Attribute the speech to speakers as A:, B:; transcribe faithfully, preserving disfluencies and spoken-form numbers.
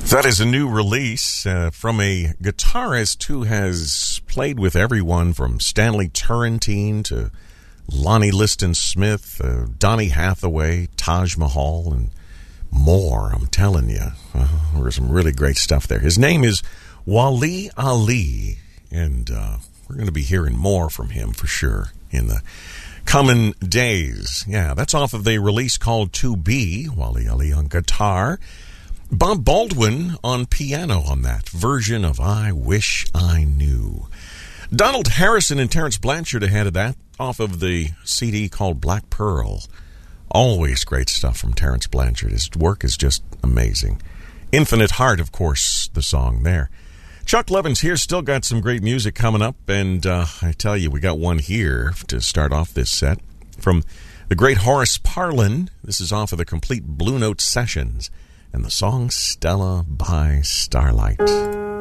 A: That is a new release uh, from a guitarist who has played with everyone from Stanley Turrentine to Lonnie Liston Smith, uh, Donny Hathaway, Taj Mahal, and more. I'm telling you, uh, there's some really great stuff there. His name is Wali Ali, and uh, we're going to be hearing more from him for sure in the coming days. Yeah, that's off of the release called To Be, Wali Ali on guitar. Bob Baldwin on piano on that version of I Wish I Knew. Donald Harrison and Terence Blanchard ahead of that off of the C D called Black Pearl. Always great stuff from Terence Blanchard. His work is just amazing. Infinite Heart, of course, the song there. Chuck Levin's here, still got some great music coming up, and uh, I tell you, we got one here to start off this set from the great Horace Parlan. This is off of the Complete Blue Note Sessions, and the song Stella by Starlight.